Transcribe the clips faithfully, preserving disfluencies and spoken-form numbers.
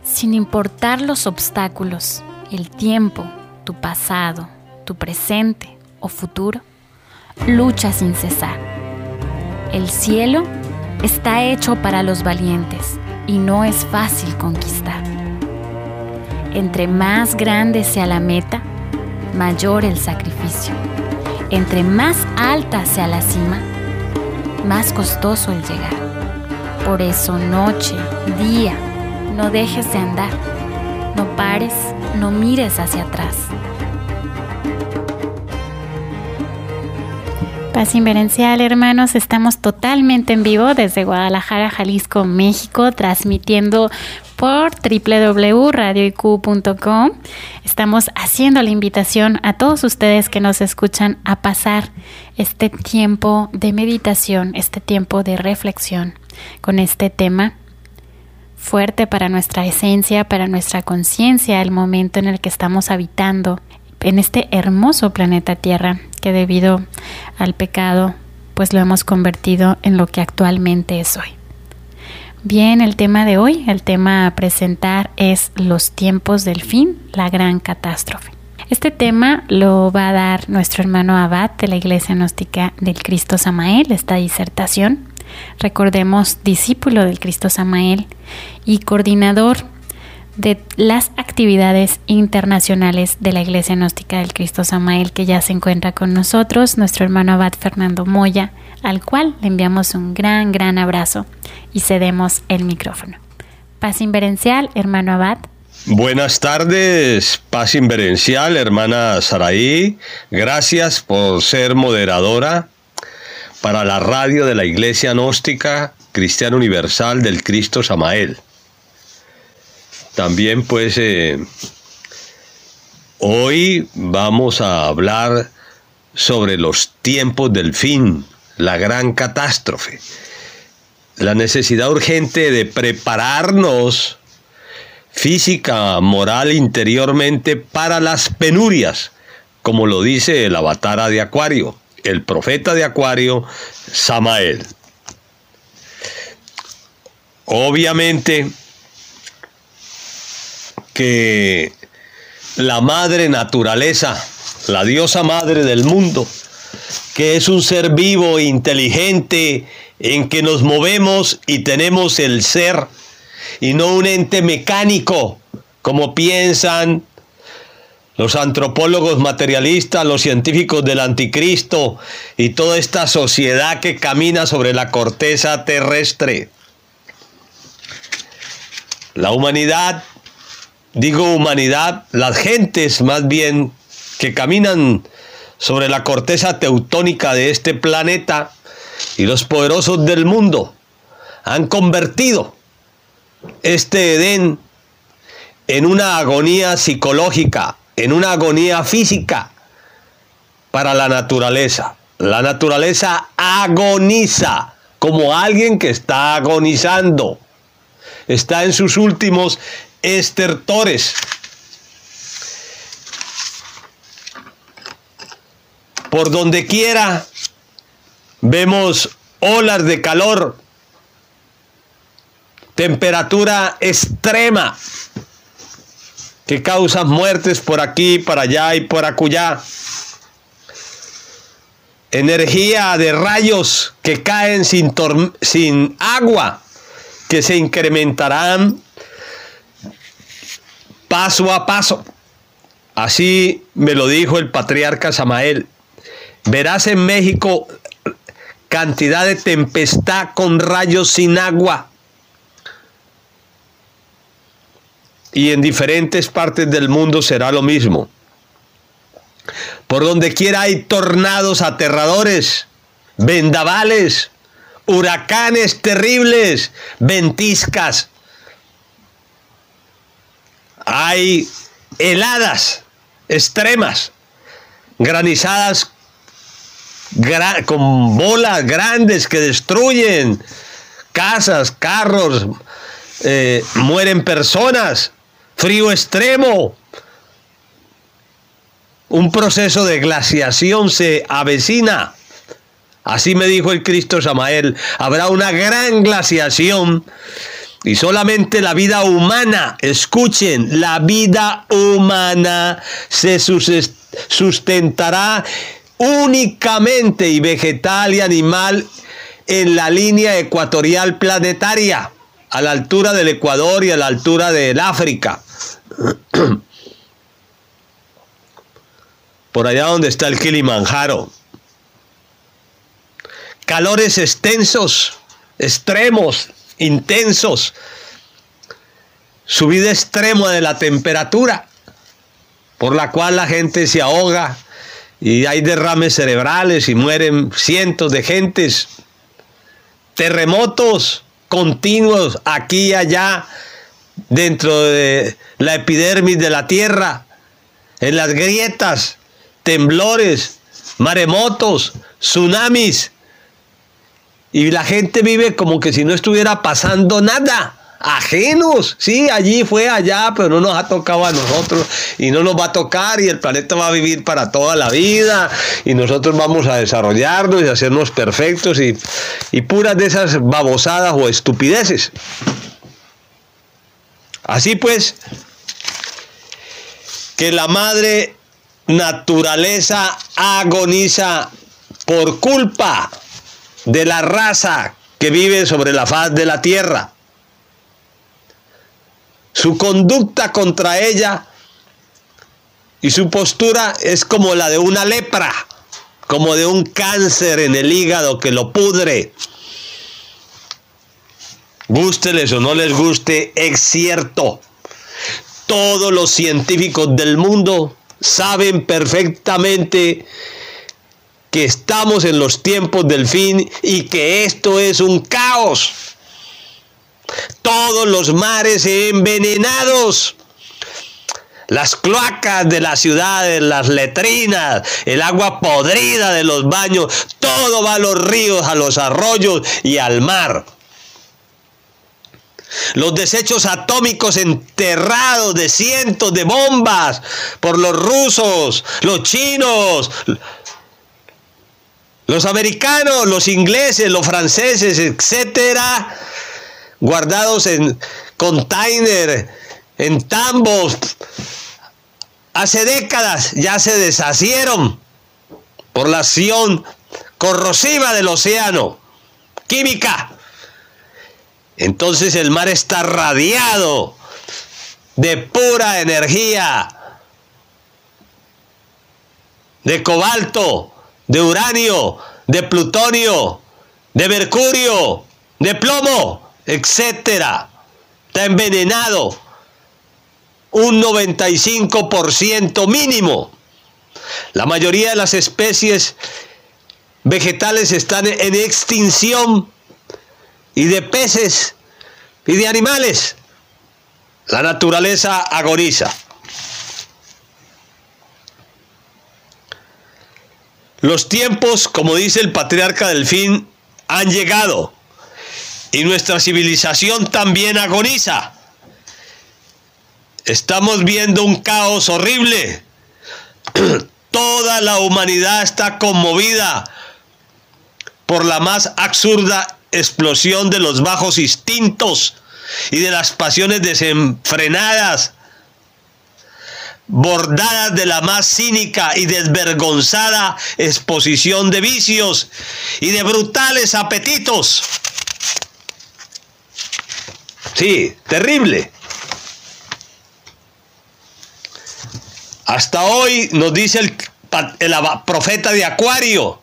Sin importar los obstáculos, el tiempo, tu pasado, tu presente o futuro, lucha sin cesar. El cielo está hecho para los valientes y no es fácil conquistar. Entre más grande sea la meta, mayor el sacrificio. Entre más alta sea la cima, más costoso el llegar. Por eso noche, día, no dejes de andar. No pares, no mires hacia atrás. Paz Inverencial, hermanos, estamos totalmente en vivo desde Guadalajara, Jalisco, México, transmitiendo por doble u doble u doble u punto radio i cu punto com. Estamos haciendo la invitación a todos ustedes que nos escuchan a pasar este tiempo de meditación, este tiempo de reflexión con este tema fuerte para nuestra esencia, para nuestra conciencia, el momento en el que estamos habitando en este hermoso planeta Tierra, que debido al pecado, pues lo hemos convertido en lo que actualmente es hoy. Bien, el tema de hoy, el tema a presentar es los tiempos del fin, la gran catástrofe. Este tema lo va a dar nuestro hermano Abad de la Iglesia Gnóstica del Cristo Samael, esta disertación. Recordemos, discípulo del Cristo Samael y coordinador de las actividades internacionales de la Iglesia Gnóstica del Cristo Samael, que ya se encuentra con nosotros, nuestro hermano Abad Fernando Moya, al cual le enviamos un gran, gran abrazo y cedemos el micrófono. Paz Inverencial, hermano Abad. Buenas tardes, Paz Inverencial, hermana Saraí. Gracias por ser moderadora para la radio de la Iglesia Gnóstica Cristiana Universal del Cristo Samael. También pues eh, hoy vamos a hablar sobre los tiempos del fin, la gran catástrofe, la necesidad urgente de prepararnos física, moral, interiormente para las penurias, como lo dice el avatar de Acuario, el profeta de Acuario, Samael. Obviamente que la madre naturaleza, la diosa madre del mundo, que es un ser vivo e inteligente en que nos movemos y tenemos el ser y no un ente mecánico como piensan los antropólogos materialistas, los científicos del anticristo y toda esta sociedad que camina sobre la corteza terrestre. La humanidad, digo humanidad, las gentes más bien que caminan sobre la corteza teutónica de este planeta y los poderosos del mundo han convertido este Edén en una agonía psicológica, en una agonía física para la naturaleza. La naturaleza agoniza como alguien que está agonizando, está en sus últimos estertores. Por donde quiera vemos olas de calor, temperatura extrema que causan muertes por aquí, para allá y por acullá. Energía de rayos que caen sin, sin agua, que se incrementarán paso a paso. Así me lo dijo el patriarca Samael. Verás en México cantidad de tempestad con rayos sin agua. Y en diferentes partes del mundo será lo mismo. Por donde quiera hay tornados aterradores, vendavales, huracanes terribles, ventiscas. Hay heladas extremas, granizadas gra- con bolas grandes que destruyen casas, carros, eh, mueren personas, frío extremo. Un proceso de glaciación se avecina. Así me dijo el Cristo Samael. Habrá una gran glaciación Y solamente la vida humana, escuchen, la vida humana se sustentará únicamente, y vegetal y animal, en la línea ecuatorial planetaria, a la altura del Ecuador y a la altura del África. Por allá donde está el Kilimanjaro. Calores extensos, extremos, intensos. Subida extrema de la temperatura, por la cual la gente se ahoga y hay derrames cerebrales y mueren cientos de gentes. Terremotos continuos aquí y allá dentro de la epidermis de la tierra, en las grietas, temblores, maremotos, tsunamis, y la gente vive como que si no estuviera pasando nada, ajenos. Sí, allí fue allá, pero no nos ha tocado a nosotros y no nos va a tocar, y el planeta va a vivir para toda la vida y nosotros vamos a desarrollarnos y a hacernos perfectos y, y puras de esas babosadas o estupideces. Así pues, que la madre naturaleza agoniza por culpa de la raza que vive sobre la faz de la tierra. Su conducta contra ella y su postura es como la de una lepra, como de un cáncer en el hígado que lo pudre. Gústeles o no les guste, es cierto. Todos los científicos del mundo saben perfectamente que estamos en los tiempos del fin y que esto es un caos. Todos los mares envenenados, las cloacas de las ciudades, las letrinas, el agua podrida de los baños, todo va a los ríos, a los arroyos y al mar. Los desechos atómicos enterrados de cientos de bombas por los rusos, los chinos, los americanos, los ingleses, los franceses, etcétera, guardados en container, en tambos, hace décadas ya se deshacieron por la acción corrosiva del océano, química. Entonces el mar está radiado de pura energía, de cobalto, de uranio, de plutonio, de mercurio, de plomo, etcétera. Está envenenado un noventa y cinco por ciento mínimo. La mayoría de las especies vegetales están en extinción, y de peces y de animales. La naturaleza agoniza. Los tiempos, como dice el patriarca Delfín, han llegado. Y nuestra civilización también agoniza. Estamos viendo un caos horrible. Toda la humanidad está conmovida por la más absurda explosión de los bajos instintos y de las pasiones desenfrenadas, bordadas de la más cínica y desvergonzada exposición de vicios y de brutales apetitos. Sí, terrible. Hasta hoy nos dice el, el profeta de Acuario: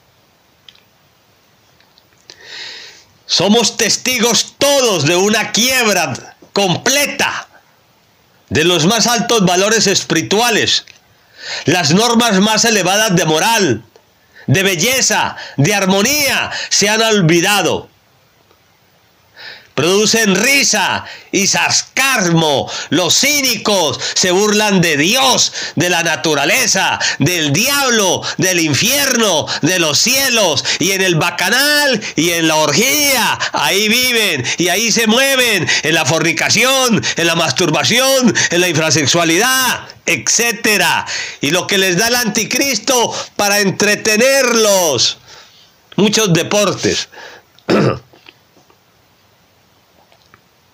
somos testigos todos de una quiebra completa de los más altos valores espirituales, las normas más elevadas de moral, de belleza, de armonía, se han olvidado. Producen risa y sarcasmo. Los cínicos se burlan de Dios, de la naturaleza, del diablo, del infierno, de los cielos, y en el bacanal y en la orgía. Ahí viven y ahí se mueven, en la fornicación, en la masturbación, en la infrasexualidad, etcétera. Y lo que les da el anticristo para entretenerlos. Muchos deportes.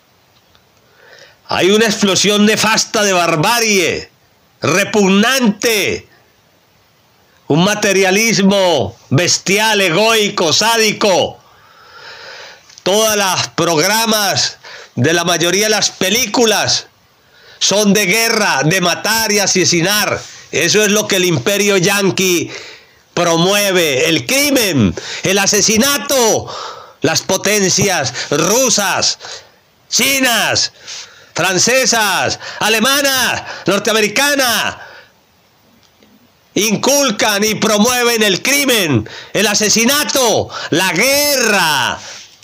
Hay una explosión nefasta de barbarie, repugnante, un materialismo bestial, egoico, sádico. Todos los programas de la mayoría de las películas son de guerra, de matar y asesinar. Eso es lo que el imperio yanqui promueve, el crimen, el asesinato. Las potencias rusas, chinas, francesas, alemanas, norteamericanas, inculcan y promueven el crimen, el asesinato, la guerra,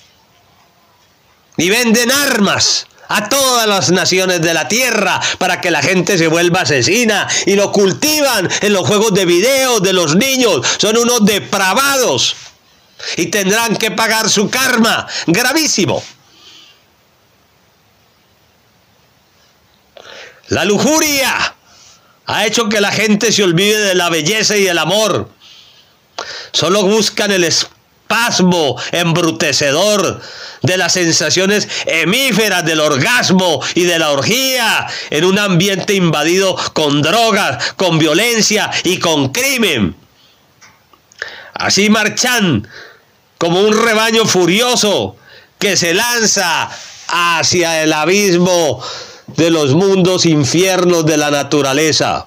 y venden armas a todas las naciones de la tierra para que la gente se vuelva asesina, y lo cultivan en los juegos de video de los niños. Son unos depravados y tendrán que pagar su karma gravísimo. La lujuria ha hecho que la gente se olvide de la belleza y el amor. Solo buscan el espasmo embrutecedor de las sensaciones hemíferas del orgasmo y de la orgía en un ambiente invadido con drogas, con violencia y con crimen. Así marchan como un rebaño furioso que se lanza hacia el abismo de los mundos infiernos de la naturaleza.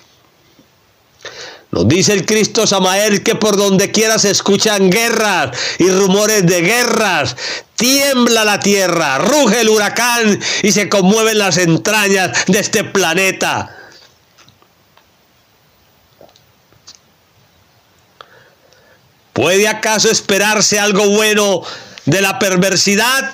Nos dice el Cristo Samael que por donde quiera se escuchan guerras y rumores de guerras. Tiembla la tierra, ruge el huracán y se conmueven las entrañas de este planeta. ¿Puede acaso esperarse algo bueno de la perversidad?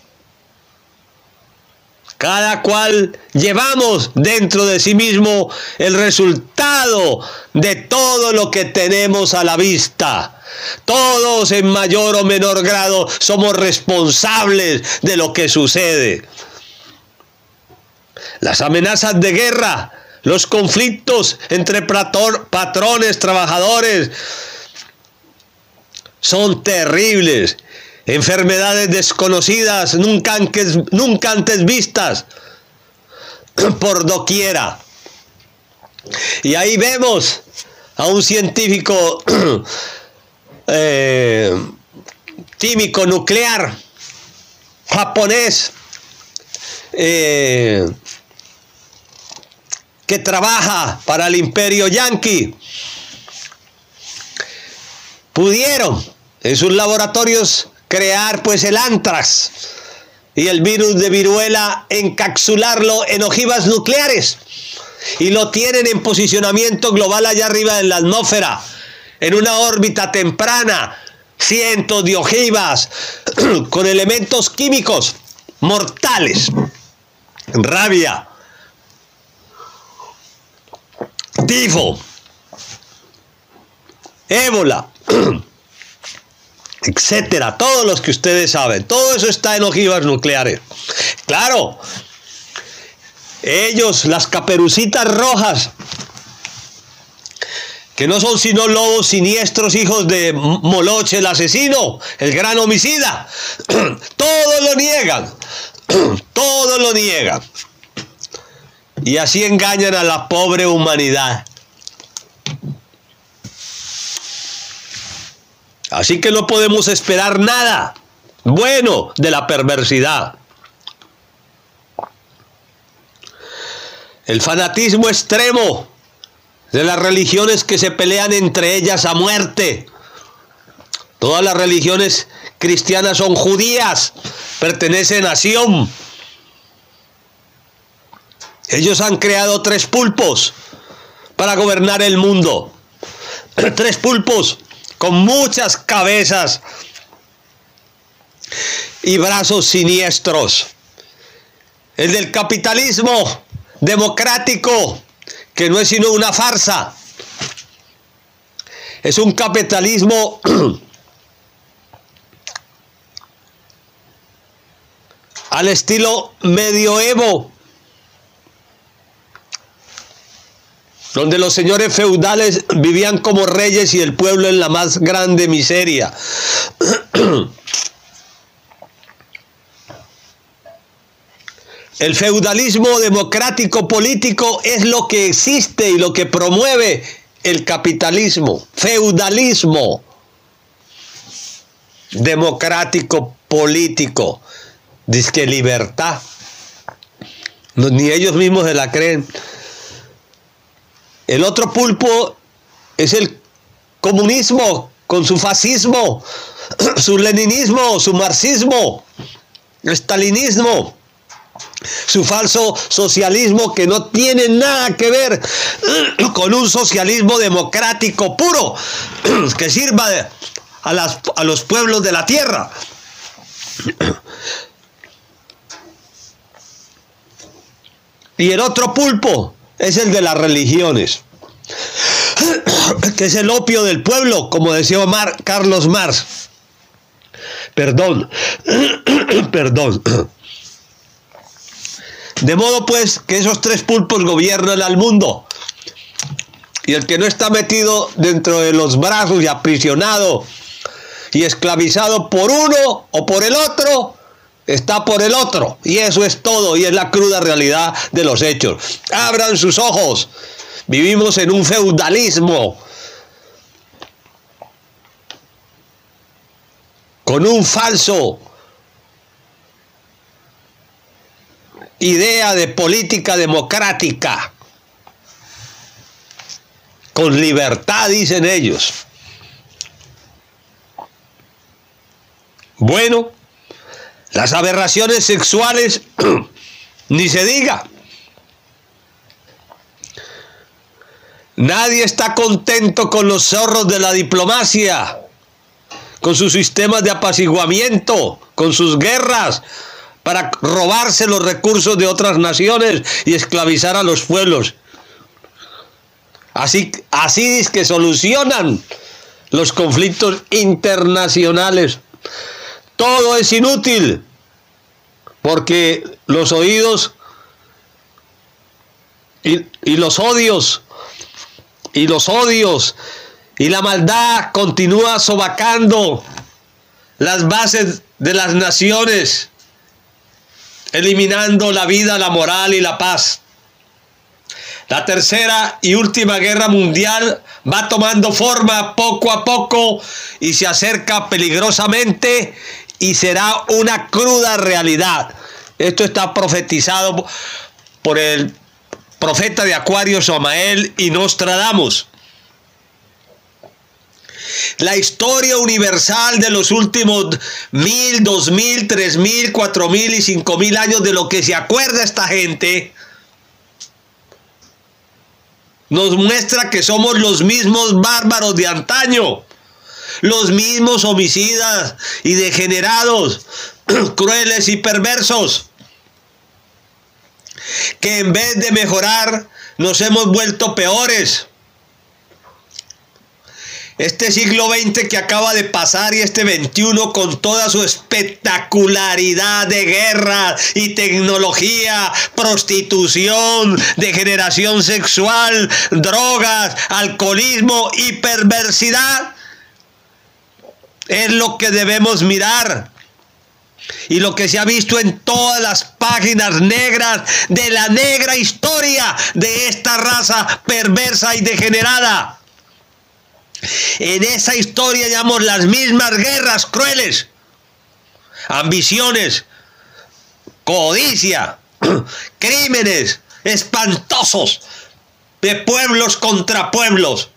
Cada cual llevamos dentro de sí mismo el resultado de todo lo que tenemos a la vista. Todos en mayor o menor grado somos responsables de lo que sucede. Las amenazas de guerra, los conflictos entre patrones, trabajadores, son terribles. Enfermedades desconocidas, nunca antes, nunca antes vistas, por doquiera. Y ahí vemos a un científico eh, químico nuclear japonés eh, que trabaja para el imperio yanqui. Pudieron en sus laboratorios crear pues el antrax y el virus de viruela, encapsularlo en ojivas nucleares, y lo tienen en posicionamiento global allá arriba en la atmósfera, en una órbita temprana, cientos de ojivas con elementos químicos mortales, rabia, tifo, ébola, etcétera, todos los que ustedes saben. Todo eso está en ojivas nucleares. Claro, ellos, las caperucitas rojas, que no son sino lobos siniestros, hijos de Moloch el asesino, el gran homicida, todo lo niegan, todo lo niegan, y así engañan a la pobre humanidad. Así que no podemos esperar nada bueno de la perversidad. El fanatismo extremo de las religiones que se pelean entre ellas a muerte. Todas las religiones cristianas son judías, pertenecen a Sión. Ellos han creado tres pulpos para gobernar el mundo. Tres pulpos con muchas cabezas y brazos siniestros. El del capitalismo democrático, que no es sino una farsa. Es un capitalismo al estilo medioevo, donde los señores feudales vivían como reyes y el pueblo en la más grande miseria. El feudalismo democrático político es lo que existe y lo que promueve el capitalismo. Feudalismo democrático político. Dice que libertad. No, ni ellos mismos se la creen. El otro pulpo es el comunismo con su fascismo, su leninismo, su marxismo, el stalinismo, su falso socialismo que no tiene nada que ver con un socialismo democrático puro que sirva a, las, a los pueblos de la tierra. Y el otro pulpo es el de las religiones, que es el opio del pueblo, como decía Omar, Carlos Marx. Perdón, perdón. De modo pues que esos tres pulpos gobiernan al mundo. Y el que no está metido dentro de los brazos y aprisionado y esclavizado por uno o por el otro, está por el otro. Y eso es todo, y es la cruda realidad de los hechos. Abran sus ojos. Vivimos en un feudalismo con un falso idea de política democrática, con libertad, dicen ellos. Bueno, las aberraciones sexuales, ni se diga. Nadie está contento con los zorros de la diplomacia, con sus sistemas de apaciguamiento, con sus guerras para robarse los recursos de otras naciones y esclavizar a los pueblos. Así, así es que solucionan los conflictos internacionales. Todo es inútil, porque los oídos y, y los odios y los odios y la maldad continúa sobacando las bases de las naciones, eliminando la vida, la moral y la paz. La tercera y última guerra mundial va tomando forma poco a poco y se acerca peligrosamente y será una cruda realidad. Esto está profetizado por el profeta de Acuario, Samael y Nostradamus. La historia universal de los últimos mil, dos mil, tres mil, cuatro mil y cinco mil años, de lo que se acuerda esta gente, nos muestra que somos los mismos bárbaros de antaño, los mismos homicidas y degenerados, crueles y perversos, que en vez de mejorar nos hemos vuelto peores. Este siglo veinte que acaba de pasar y este veintiuno, con toda su espectacularidad de guerra y tecnología, prostitución, degeneración sexual, drogas, alcoholismo y perversidad, es lo que debemos mirar. Y lo que se ha visto en todas las páginas negras de la negra historia de esta raza perversa y degenerada. En esa historia hallamos las mismas guerras crueles, ambiciones, codicia, crímenes espantosos de pueblos contra pueblos.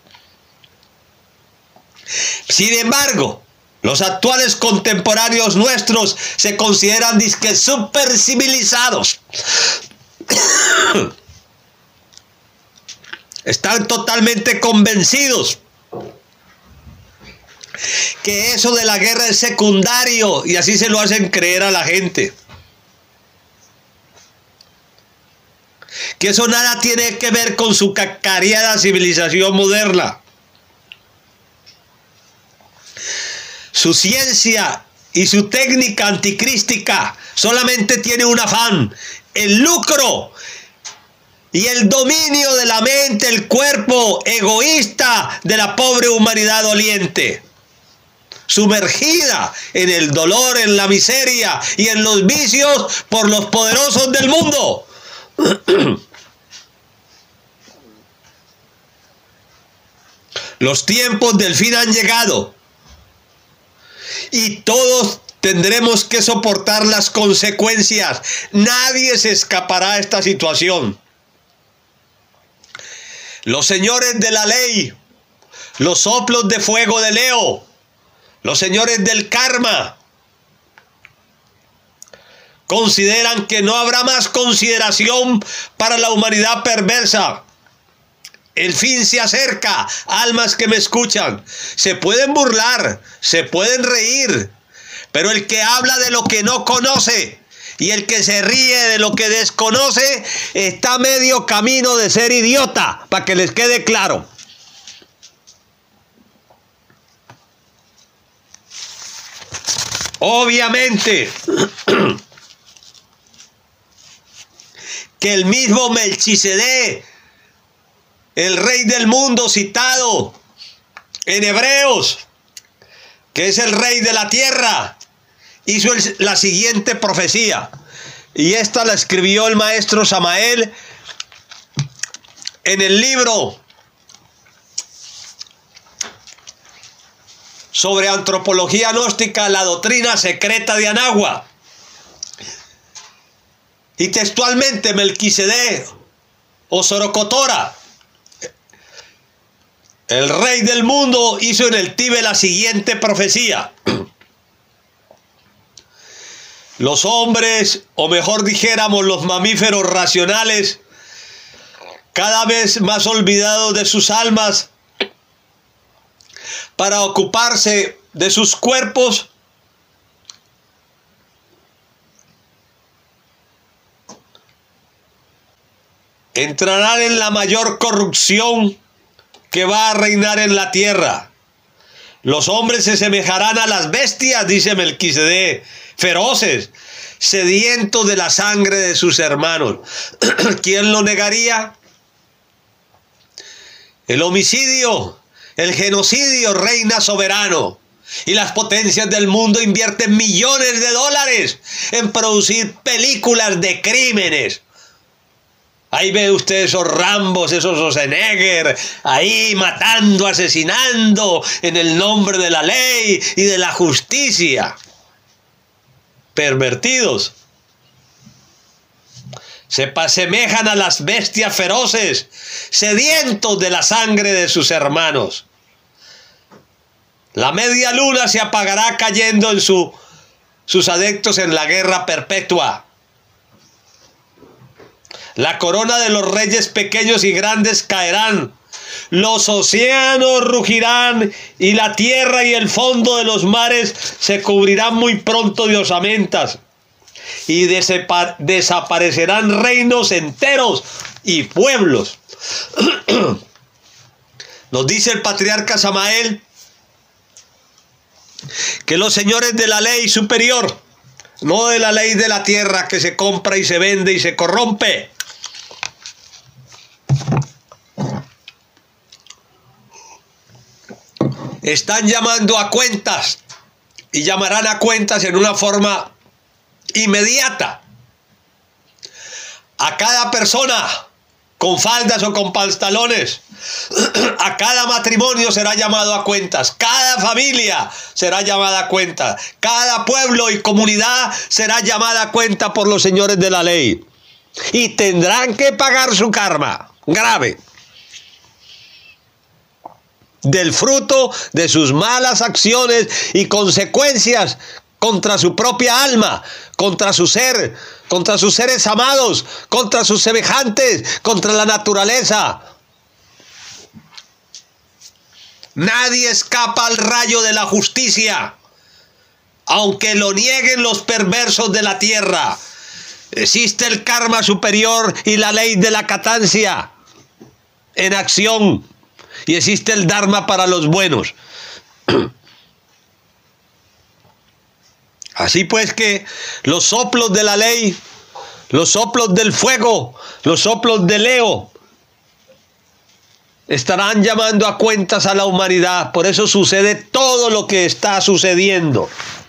Sin embargo, los actuales contemporáneos nuestros se consideran disque supercivilizados. Están totalmente convencidos que eso de la guerra es secundario, y así se lo hacen creer a la gente. Que eso nada tiene que ver con su cacareada civilización moderna. Su ciencia y su técnica anticrística solamente tiene un afán: el lucro y el dominio de la mente, el cuerpo egoísta de la pobre humanidad doliente. sumergida en el dolor, en la miseria y en los vicios por los poderosos del mundo. Los tiempos del fin han llegado y todos tendremos que soportar las consecuencias. Nadie se escapará de esta situación. Los señores de la ley, los soplos de fuego de Leo, los señores del karma, consideran que no habrá más consideración para la humanidad perversa. El fin se acerca, almas que me escuchan. Se pueden burlar, se pueden reír, pero el que habla de lo que no conoce y el que se ríe de lo que desconoce está a medio camino de ser idiota, para que les quede claro. Obviamente que el mismo Melquisedec, el rey del mundo citado en Hebreos, que es el rey de la tierra, hizo el, la siguiente profecía, y esta la escribió el maestro Samael en el libro sobre antropología gnóstica, la doctrina secreta de Anagua. Y textualmente Melquisedec o Sorocotora, el rey del mundo, hizo en el Tíbet la siguiente profecía. Los hombres, o mejor dijéramos los mamíferos racionales, cada vez más olvidados de sus almas para ocuparse de sus cuerpos, entrarán en la mayor corrupción que va a reinar en la tierra. Los hombres se semejarán a las bestias, dice Melquisedec, feroces, sedientos de la sangre de sus hermanos. ¿Quién lo negaría? El homicidio, el genocidio reina soberano, y las potencias del mundo invierten millones de dólares en producir películas de crímenes. Ahí ve usted esos Rambos, esos Schwarzenegger, ahí matando, asesinando en el nombre de la ley y de la justicia. Pervertidos. Se asemejan a las bestias feroces, sedientos de la sangre de sus hermanos. La media luna se apagará cayendo en su, sus adeptos en la guerra perpetua. La corona de los reyes pequeños y grandes caerán. Los océanos rugirán y la tierra y el fondo de los mares se cubrirán muy pronto de osamentas. Y desaparecerán reinos enteros y pueblos. Nos dice el patriarca Samael que los señores de la ley superior, no de la ley de la tierra que se compra y se vende y se corrompe, están llamando a cuentas y llamarán a cuentas en una forma inmediata a cada persona con faldas o con pantalones. A cada matrimonio será llamado a cuentas, cada familia será llamada a cuentas, cada pueblo y comunidad será llamada a cuenta por los señores de la ley, y tendrán que pagar su karma grave del fruto de sus malas acciones y consecuencias contra su propia alma, contra su ser, contra sus seres amados, contra sus semejantes, contra la naturaleza. Nadie escapa al rayo de la justicia, aunque lo nieguen los perversos de la tierra. Existe el karma superior y la ley de la catancia en acción, y existe el dharma para los buenos. Así pues que los soplos de la ley, los soplos del fuego, los soplos de Leo, estarán llamando a cuentas a la humanidad. Por eso sucede todo lo que está sucediendo.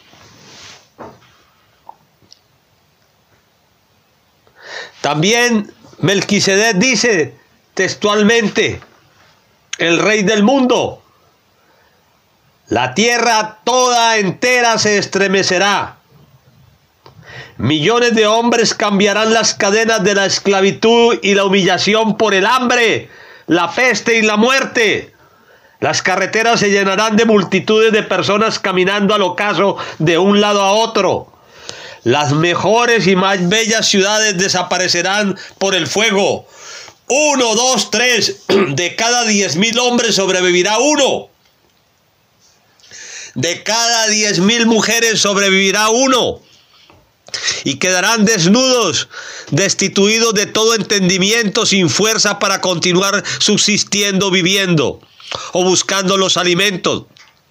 También Melquisedec dice textualmente, el rey del mundo, la tierra toda entera se estremecerá. Millones de hombres cambiarán las cadenas de la esclavitud y la humillación por el hambre, la peste y la muerte. Las carreteras se llenarán de multitudes de personas caminando al ocaso de un lado a otro. Las mejores y más bellas ciudades desaparecerán por el fuego. Uno, dos, tres, de cada diez mil hombres sobrevivirá uno. De cada diez mil mujeres sobrevivirá uno. Y quedarán desnudos, destituidos de todo entendimiento, sin fuerza para continuar subsistiendo, viviendo o buscando los alimentos.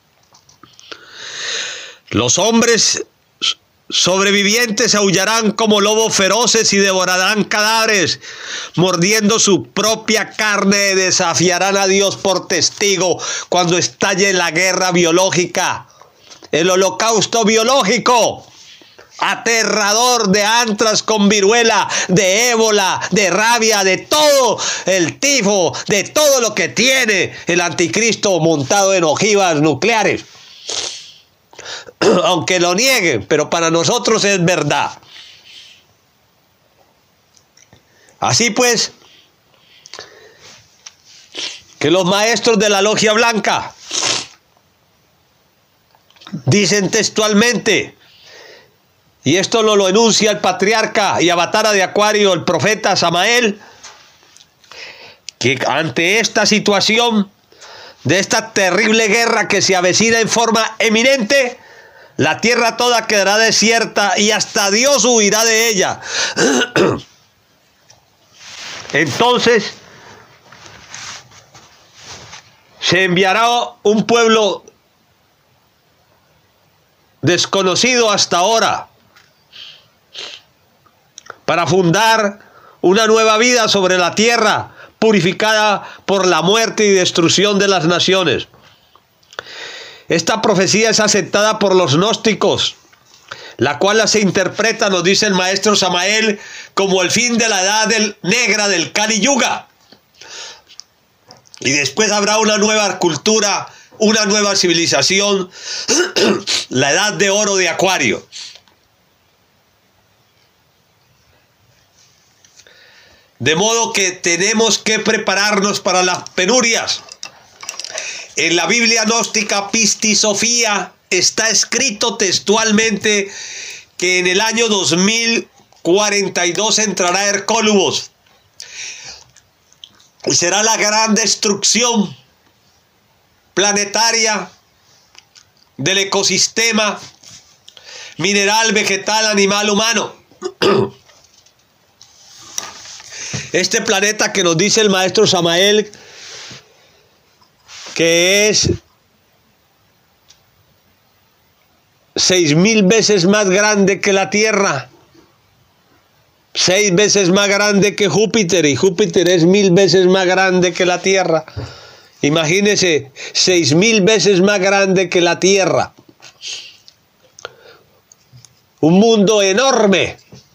Los hombres sobrevivientes aullarán como lobos feroces y devorarán cadáveres, mordiendo su propia carne, desafiarán a Dios por testigo cuando estalle la guerra biológica, el holocausto biológico, aterrador, de antras con viruela, de ébola, de rabia, de todo el tifo, de todo lo que tiene el anticristo montado en ojivas nucleares. Aunque lo nieguen, pero para nosotros es verdad. Así pues, que los maestros de la Logia Blanca dicen textualmente, y esto lo, lo enuncia el patriarca y avatara de Acuario, el profeta Samael, que ante esta situación de esta terrible guerra que se avecina en forma eminente, la tierra toda quedará desierta y hasta Dios huirá de ella. Entonces se enviará un pueblo desconocido hasta ahora para fundar una nueva vida sobre la tierra, purificada por la muerte y destrucción de las naciones. Esta profecía es aceptada por los gnósticos, la cual se interpreta, nos dice el maestro Samael, como el fin de la edad del, negra del Kali Yuga. Y después habrá una nueva cultura, una nueva civilización, la edad de oro de Acuario. De modo que tenemos que prepararnos para las penurias. En la Biblia gnóstica Pistisofía está escrito textualmente que en el año dos mil cuarenta y dos entrará Hercólubos y será la gran destrucción planetaria del ecosistema mineral, vegetal, animal, humano. Este planeta que nos dice el maestro Samael que es seis mil veces más grande que la Tierra, seis veces más grande que Júpiter, y Júpiter es mil veces más grande que la Tierra. Imagínense, seis mil veces más grande que la Tierra. Un mundo enorme,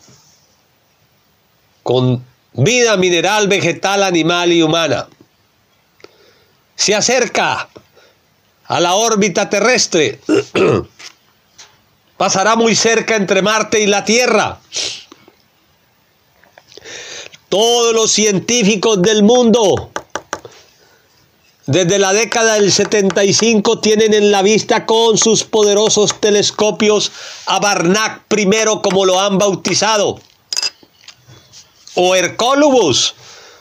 con vida mineral, vegetal, animal y humana. Se acerca a la órbita terrestre. Pasará muy cerca entre Marte y la Tierra. Todos los científicos del mundo, desde la década del setenta y cinco, tienen en la vista con sus poderosos telescopios a Barnac primero, como lo han bautizado, o Hercólubus,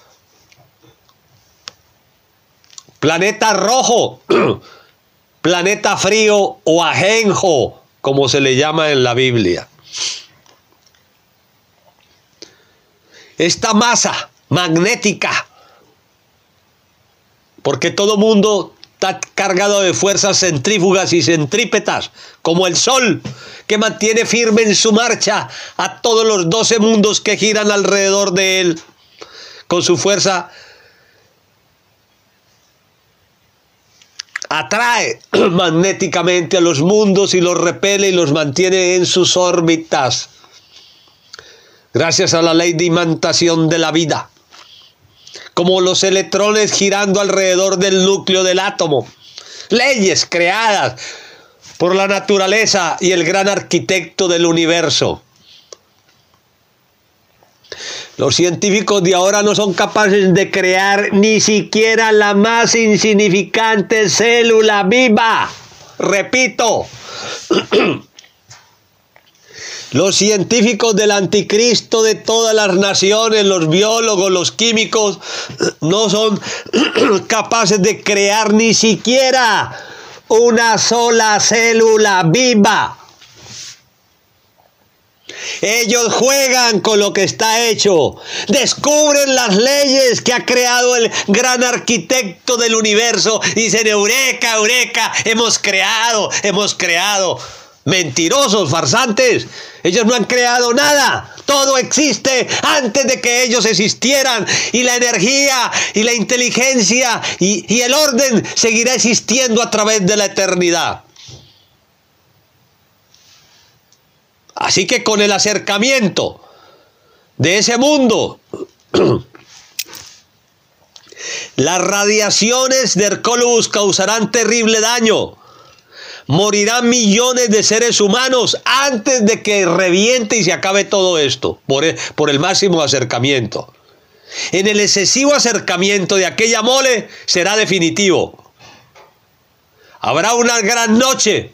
planeta rojo, planeta frío o ajenjo, como se le llama en la Biblia. Esta masa magnética, porque todo mundo está cargado de fuerzas centrífugas y centrípetas, como el Sol, que mantiene firme en su marcha a todos los doce mundos que giran alrededor de él, con su fuerza atrae magnéticamente a los mundos y los repele y los mantiene en sus órbitas, gracias a la ley de imantación de la vida, como los electrones girando alrededor del núcleo del átomo, leyes creadas por la naturaleza y el gran arquitecto del universo. Los científicos de ahora no son capaces de crear ni siquiera la más insignificante célula viva. Repito, los científicos del anticristo de todas las naciones, los biólogos, los químicos, no son capaces de crear ni siquiera una sola célula viva. Ellos juegan con lo que está hecho, descubren las leyes que ha creado el gran arquitecto del universo y dicen: eureka, eureka, hemos creado, hemos creado. Mentirosos, farsantes, ellos no han creado nada, todo existe antes de que ellos existieran, y la energía y la inteligencia y, y el orden seguirá existiendo a través de la eternidad. Así que con el acercamiento de ese mundo, las radiaciones de Hercólubus causarán terrible daño. Morirán millones de seres humanos antes de que reviente y se acabe todo esto, por el, por el máximo acercamiento. En el excesivo acercamiento de aquella mole será definitivo. Habrá una gran noche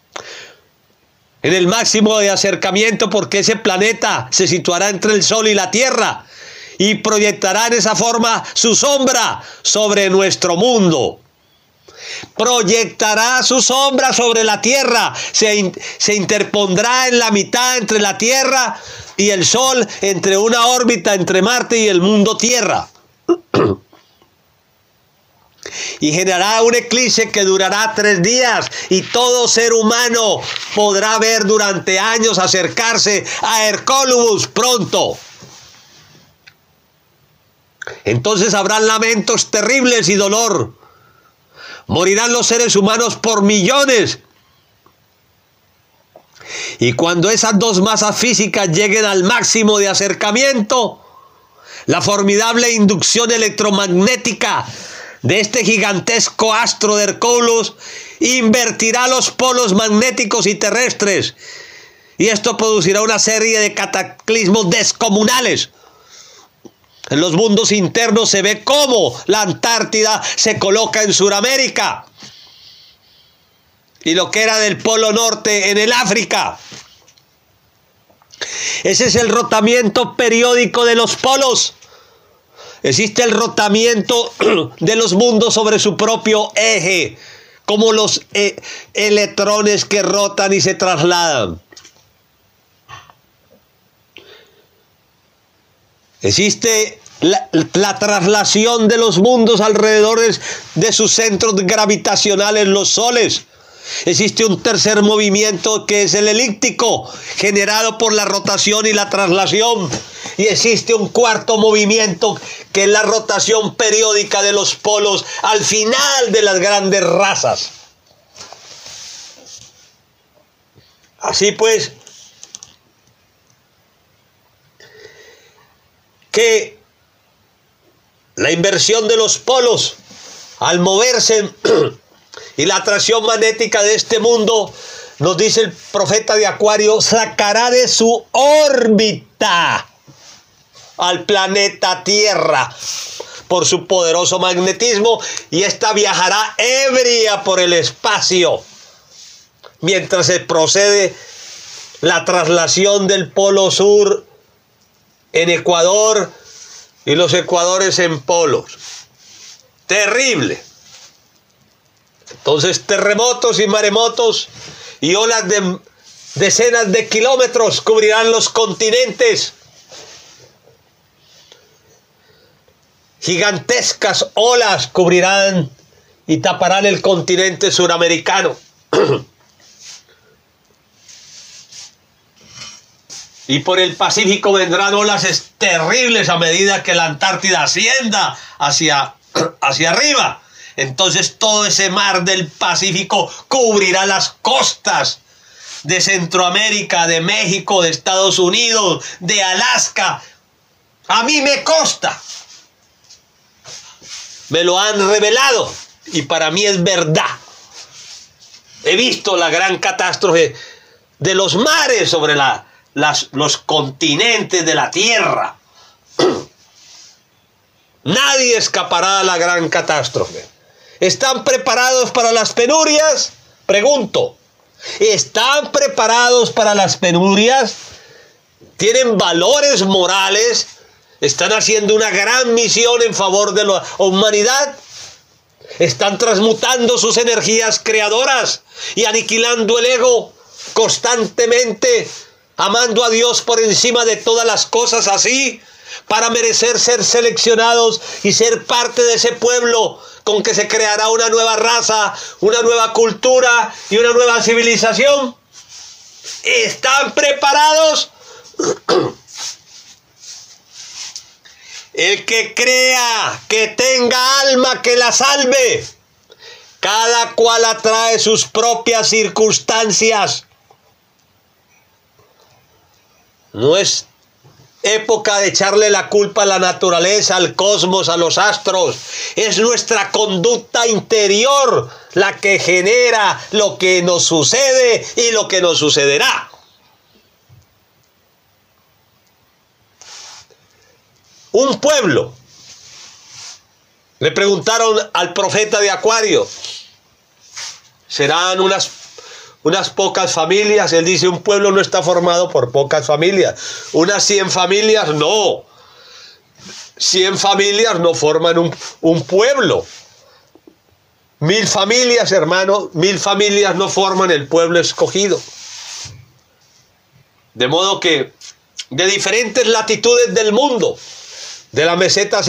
en el máximo de acercamiento, porque ese planeta se situará entre el Sol y la Tierra y proyectará en esa forma su sombra sobre nuestro mundo. Proyectará su sombra sobre la Tierra, se, in, se interpondrá en la mitad entre la Tierra y el Sol, entre una órbita entre Marte y el mundo Tierra. Y generará un eclipse que durará tres días, y todo ser humano podrá ver durante años acercarse a Hercólubus pronto. Entonces habrán lamentos terribles y dolor. Morirán los seres humanos por millones. Y cuando esas dos masas físicas lleguen al máximo de acercamiento, la formidable inducción electromagnética de este gigantesco astro de Hercólubus invertirá los polos magnéticos y terrestres, y esto producirá una serie de cataclismos descomunales. En los mundos internos se ve cómo la Antártida se coloca en Sudamérica y lo que era del Polo Norte en el África. Ese es el rotamiento periódico de los polos. Existe el rotamiento de los mundos sobre su propio eje, como los eh, electrones que rotan y se trasladan. Existe la, la traslación de los mundos alrededor de, de sus centros gravitacionales, los soles. Existe un tercer movimiento que es el elíptico, generado por la rotación y la traslación. Y existe un cuarto movimiento que es la rotación periódica de los polos al final de las grandes razas. Así pues, que la inversión de los polos al moverse y la atracción magnética de este mundo, nos dice el profeta de Acuario, sacará de su órbita al planeta Tierra por su poderoso magnetismo, y ésta viajará ebria por el espacio mientras se procede la traslación del polo sur en Ecuador y los ecuadores en polos. Terrible. Entonces terremotos y maremotos y olas de decenas de kilómetros cubrirán los continentes. Gigantescas olas cubrirán y taparán el continente suramericano. Y por el Pacífico vendrán olas terribles a medida que la Antártida ascienda hacia, hacia arriba. entonces todo ese mar del Pacífico cubrirá las costas de Centroamérica, de México, de Estados Unidos, de Alaska. A mí me consta. Me lo han revelado y para mí es verdad. He visto la gran catástrofe de los mares sobre la, las, los continentes de la tierra. Nadie escapará a la gran catástrofe. ¿Están preparados para las penurias? Pregunto. ¿Están preparados para las penurias? ¿Tienen valores morales? ¿Están haciendo una gran misión en favor de la humanidad? ¿Están transmutando sus energías creadoras y aniquilando el ego constantemente, amando a Dios por encima de todas las cosas así, para merecer ser seleccionados y ser parte de ese pueblo con que se creará una nueva raza, una nueva cultura y una nueva civilización? ¿Están preparados? El que crea que tenga alma que la salve. Cada cual atrae sus propias circunstancias. No es época de echarle la culpa a la naturaleza, al cosmos, a los astros. Es nuestra conducta interior la que genera lo que nos sucede y lo que nos sucederá. Un pueblo. Le preguntaron al profeta de Acuario, ¿serán unas, unas pocas familias? Él dice, un pueblo no está formado por pocas familias. Unas cien familias, no. Cien familias no forman un, un pueblo. Mil familias, hermano, mil familias no forman el pueblo escogido. De modo que de diferentes latitudes del mundo, de la meseta